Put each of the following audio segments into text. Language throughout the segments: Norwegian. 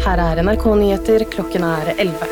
Her NRK Nyheter, klokken 11.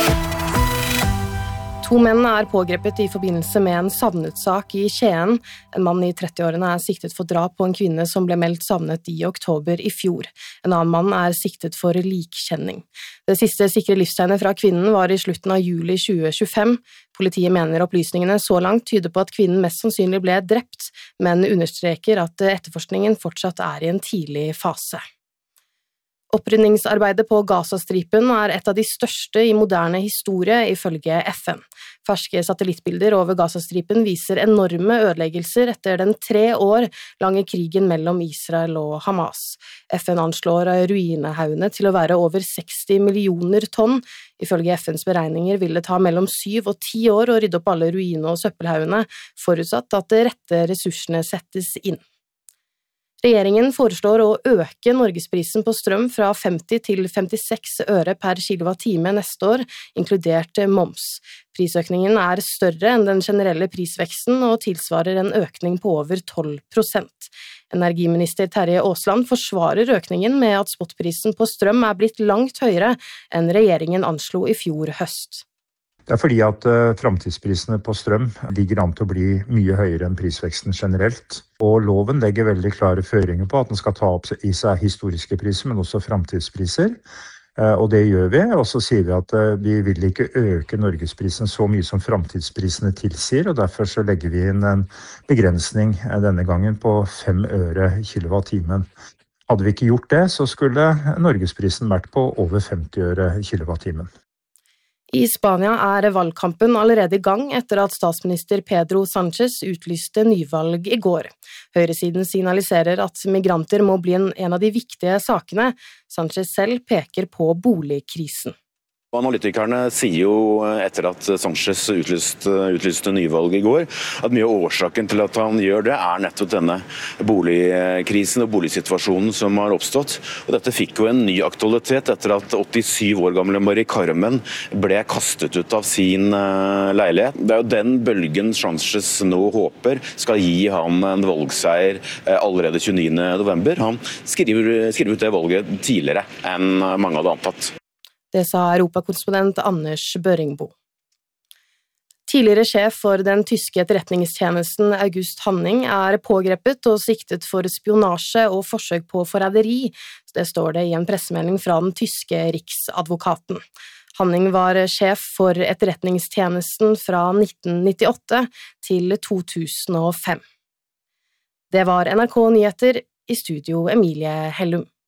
2 menn pågrepet I forbindelse med en savnet-sak I Skien. En mann I 30-årene siktet for drap på en kvinne som ble meldt savnet I oktober I fjor. En annen mann siktet for likkjenning. Det siste sikre livstegnet fra kvinnen var I slutten av juli 2025. Politiet mener opplysningene så langt tyder på at kvinnen mest sannsynlig ble drept, men understreker at etterforskningen fortsatt I en tidlig fase. Opprydningsarbeidet på Gazastripen et av de største I moderne historie, ifølge FN. Ferske satellittbilder over Gazastripen viser enorme ødeleggelser etter den 3 år lange krigen mellom Israel og Hamas. FN anslår ruinehaugene til å være over 60 millioner tonn. Ifølge FNs beregninger vil det ta mellom 7 og 10 år å rydde opp alle ruine- og søppelhaugene, forutsatt at de rette ressursene settes inn. Regjeringen foreslår å øke norgesprisen på strøm fra 50 til 56 øre per kilowattime neste år, inkludert moms. Prisøkningen større enn den generelle prisveksten og tilsvarer en økning på over 12%. Energiminister Terje Aasland forsvarer økningen med at spotprisen på strøm blitt langt høyere enn regjeringen anslo I fjor høst. Det fordi at fremtidsprisene på strøm ligger an til å bli mye høyere enn prisveksten generelt. Og loven legger veldig klare føringer på at den skal ta opp I seg historiske priser, men også fremtidspriser. Og det gjør vi, og så sier vi at vi vil ikke øke norgesprisen så mye som fremtidsprisene tilsier, og derfor så legger vi inn en begrensning denne gangen på 5 øre kilowattimen. Hadde vi ikke gjort det, så skulle norgesprisen vært på over 50 øre kilowattimen. I Spania valgkampen allerede I gang etter at statsminister Pedro Sánchez utlyste nyvalg I går. Høyresiden signaliserer at migranter må bli en av de viktige sakene. Sánchez selv peker på boligkrisen. Analytikerne sier jo etter at Sánchez utlyste nyvalg I går, at mye av årsaken til at han gjør det nettopp denne boligkrisen og boligsituasjonen som har oppstått. Og dette fikk jo en ny aktualitet etter at 87 år gamle Mari Carmen ble kastet ut av sin leilighet. Det jo den bølgen Sánchez nå håper skal gi han en valgseier allerede 29. november. Han skriver ut det valget tidligere enn mange hadde antatt. Det sa europakorrespondent Anders Børingbo. Tidligere sjef for den tyske etterretningstjenesten August Hanning pågrepet og siktet for spionasje og forsøk på forræderi. Det står det I en pressemelding fra den tyske riksadvokaten. Hanning var sjef for etterretningstjenesten fra 1998 til 2005. Det var NRK Nyheter, I studio Emilie Hellum.